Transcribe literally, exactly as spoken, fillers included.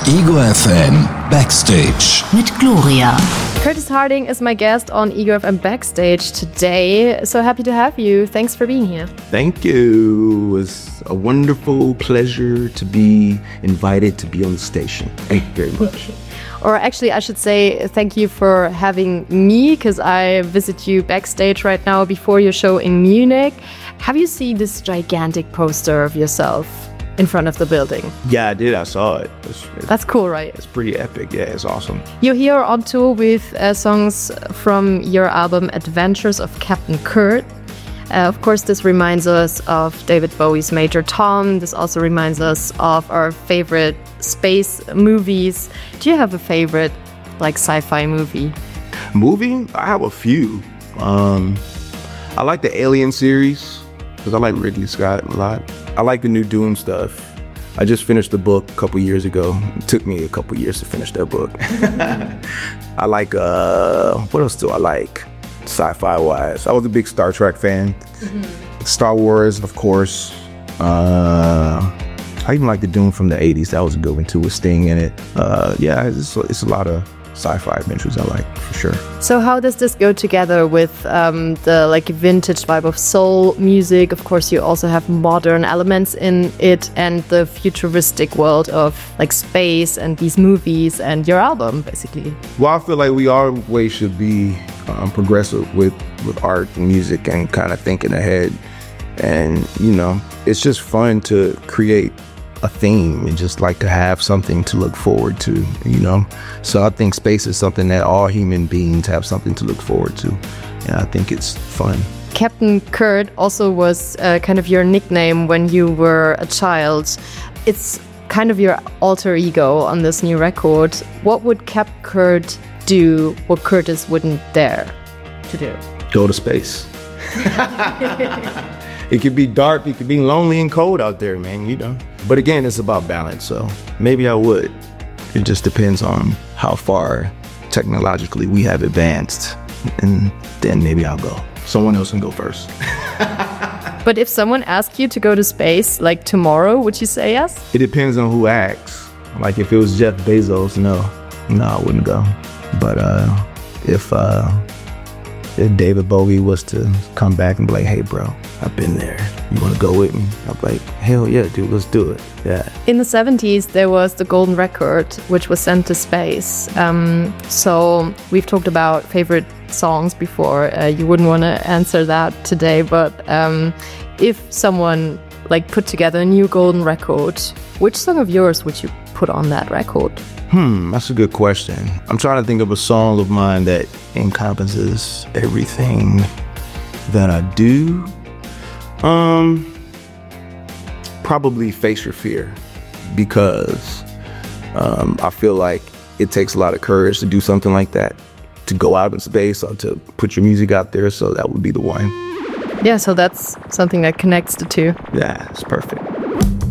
Ego F M Backstage mit Gloria. Curtis Harding is my guest on Ego F M Backstage today. So happy to have you. Thanks for being here. Thank you. It was a wonderful pleasure to be invited to be on the station. Thank you very much. Or actually, I should say thank you for having me, because I visit you backstage right now before your show in Munich. Have you seen this gigantic poster of yourself in front of the building? Yeah, I did. I saw it. It's, it's, That's cool, right? It's pretty epic. Yeah, it's awesome. You're here on tour with uh, songs from your album Adventures of Captain Kurt. Uh, of course, this reminds us of David Bowie's Major Tom. This also reminds us of our favorite space movies. Do you have a favorite, like, sci-fi movie? Movie? I have a few. Um, I like the Alien series, because I like Ridley Scott a lot. I like the new Doom stuff. I just finished the book a couple years ago. It took me a couple years to finish that book. I like, uh, what else do I like? Sci-fi wise, I was a big Star Trek fan. Mm-hmm. Star Wars, of course. Uh, I even like the Doom from the eighties. That was a good one too, with Sting in it. Uh, yeah, it's, it's a lot of sci-fi adventures I like, for sure. So how does this go together with um, the like vintage vibe of soul music? Of course, you also have modern elements in it, and the futuristic world of like space and these movies and your album, basically. Well, I feel like we always should be um, progressive with, with art and music and kind of thinking ahead. And, you know, it's just fun to create a theme and just like to have something to look forward to, you know. So I think space is something that all human beings have something to look forward to, and I think it's fun. Captain Kurt also was uh, kind of your nickname when you were a child. It's kind of your alter ego on this new record. What would Cap Kurt do what Curtis wouldn't dare to do? Go to space. It could be dark, it could be lonely and cold out there, man, you know. But again, it's about balance, so maybe I would. It just depends on how far technologically we have advanced, and then maybe I'll go. Someone else can go first. But if someone asked you to go to space, like tomorrow, would you say yes? It depends on who asks. Like if it was Jeff Bezos, no. No, I wouldn't go. But uh, if... Uh, If David Bowie was to come back and be like, hey, bro, I've been there. You want to go with me? I'm like, hell yeah, dude, let's do it. Yeah. In the seventies, there was the Golden Record, which was sent to space. Um, so we've talked about favorite songs before. Uh, you wouldn't want to answer that today. But um, if someone like put together a new Golden Record, which song of yours would you put on that record? Hmm, that's a good question. I'm trying to think of a song of mine that encompasses everything that I do. Um, probably Face Your Fear, because um, I feel like it takes a lot of courage to do something like that, to go out in space or to put your music out there. So that would be the one. Yeah, so that's something that connects the two. Yeah, it's perfect.